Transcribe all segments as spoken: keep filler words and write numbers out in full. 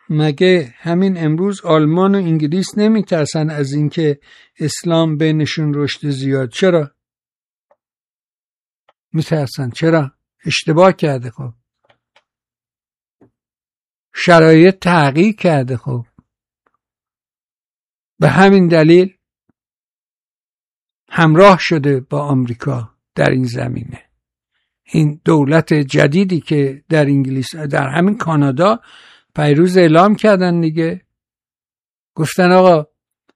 مگه همین امروز آلمان و انگلیس نمیترسن از اینکه اسلام بینشون رشد زیاد؟ چرا میترسن؟ چرا؟ اشتباه کرده. خب شرایط تغییر کرده. خب به همین دلیل همراه شده با آمریکا در این زمینه. این دولت جدیدی که در انگلیس، در همین کانادا پیروز اعلام کردن دیگه، گفتن آقا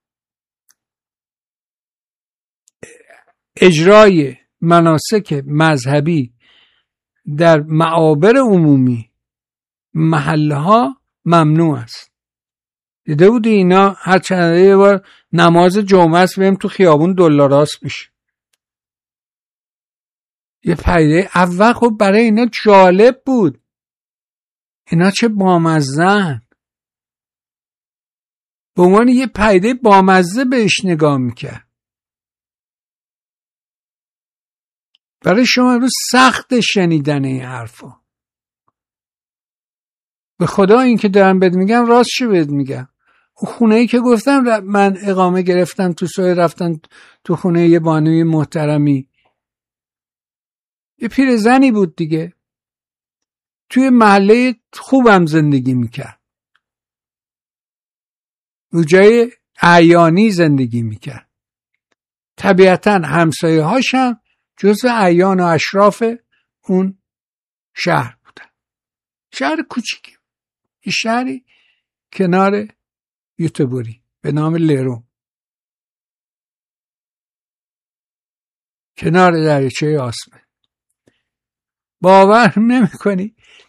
اجرای مناسک مذهبی در معابر عمومی محلها ممنوع است. دیده بودی اینا هر چند یه بار نماز جمعه است بریم تو خیابون دلاراست میشه. یه پدیده اول خب برای اینا جالب بود، اینا چه بامزه‌ن، به عنوان یه پدیده بامزه بهش نگاه میکرد. برای شما امروز سخت شنیدن این حرفا. به خدا این که دارم بهت میگم راست چه بهت میگم. اون خونه ای که گفتم من اقامه گرفتم تو سوی، رفتن تو خونه یه بانوی محترمی، یه پیرزنی بود دیگه، توی محله خوبم زندگی میکرد، رو جای اعیانی زندگی میکرد. طبیعتاً همسایه هاشم جزو اعیان و اشراف اون شهر بودن. شهر کوچیکی، یه شهری کنار یوتبوری به نام لرون، کنار دریاچه آسمه. باور نمی کنی